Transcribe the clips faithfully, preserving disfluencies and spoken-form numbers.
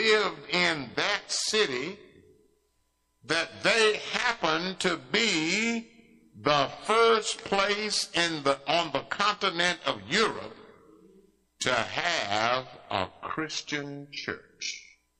lived in that city, that they happened to be the first place in the on the continent of Europe to have a Christian church.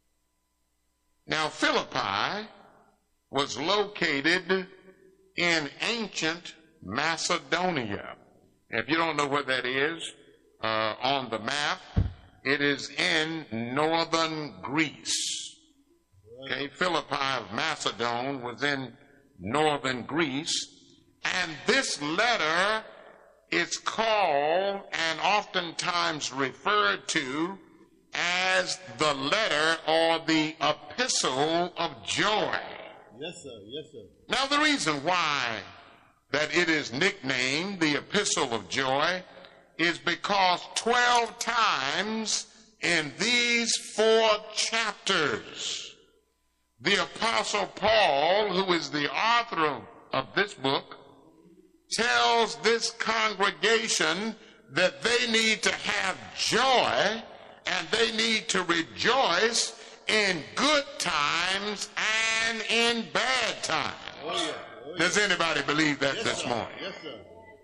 Now, Philippi was located in ancient Macedonia. If you don't know where that is, uh, on the map, it is in northern Greece. Okay, Philippi of Macedon was in northern Greece. And this letter is called and oftentimes referred to as the letter or the epistle of joy. Yes, sir. Yes, sir. Now, the reason why that it is nicknamed the epistle of joy is because twelve times in these four chapters, the Apostle Paul, who is the author of, of this book, tells this congregation that they need to have joy and they need to rejoice in good times and in bad times. Oh, yeah. Oh, yeah. Does anybody believe that Yes, this sir. morning? Yes, sir.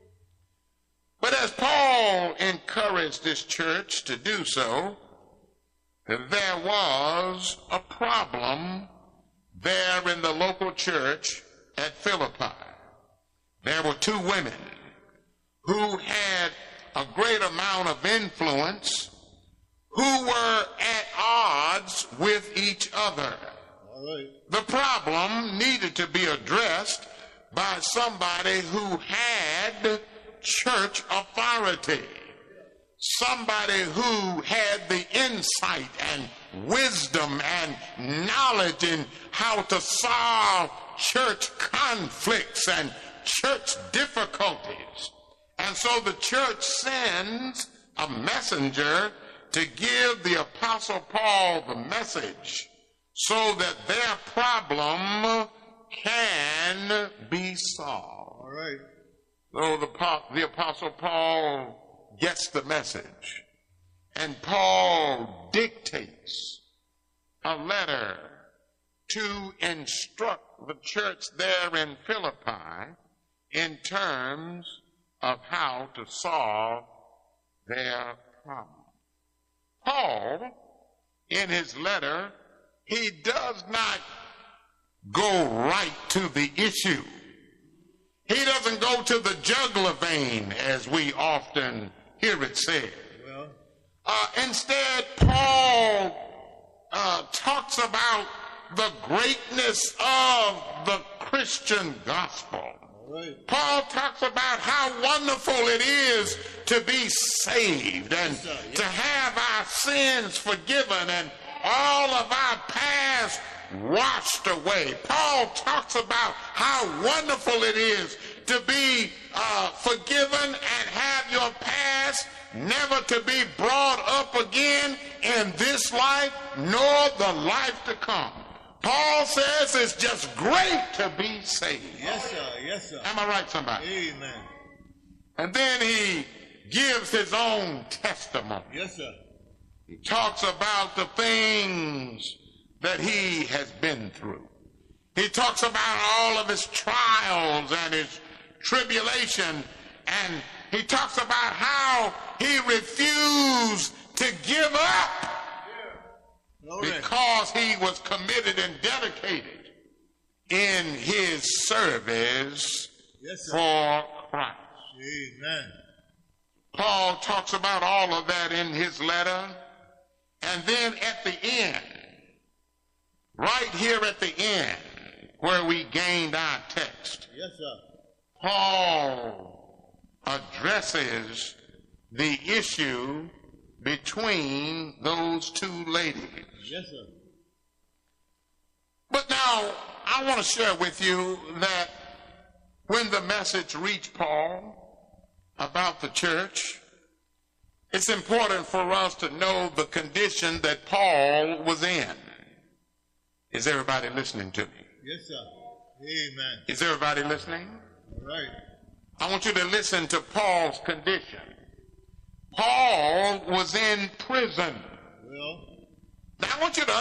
But as Paul encouraged this church to do so, there was a problem there in the local church at Philippi. There were two women who had a great amount of influence, who were at odds with each other. All right. The problem needed to be addressed by somebody who had church authority, somebody who had the insight and wisdom and knowledge in how to solve church conflicts and church difficulties. And so the church sends a messenger to give the Apostle Paul the message so that their problem can be solved. All right. So the, the Apostle Paul gets the message, and Paul dictates a letter to instruct the church there in Philippi in terms of how to solve their problem. Paul, in his letter, he does not go right to the issue. He doesn't go to the jugular vein, as we often hear it said. Well, Uh, instead, Paul uh, talks about the greatness of the Christian gospel. all right. Paul talks about how wonderful it is to be saved and Yes, sir. Yes. to have our sins forgiven and all of our past washed away. Paul talks about how wonderful it is to be uh, forgiven and have your past never to be brought up again in this life nor the life to come. Paul says it's just great to be saved. Yes, sir. Yes, sir. Am I right, somebody? Amen. And then he gives his own testimony. Yes, sir. He talks about the things that he has been through. He talks about all of his trials and his tribulation, and he talks about how he refused to give up All right. because he was committed and dedicated in his service Yes, sir. for Christ. Amen. Paul talks about all of that in his letter. And then at the end, right here at the end, where we gained our text, Yes, sir. Paul addresses the issue between those two ladies. Yes, sir. But now, I want to share with you that when the message reached Paul about the church, it's important for us to know the condition that Paul was in. Is everybody listening to me? Yes, sir. Amen. Is everybody listening? All right. I want you to listen to Paul's condition. Paul was in prison. Well, Now, I want you to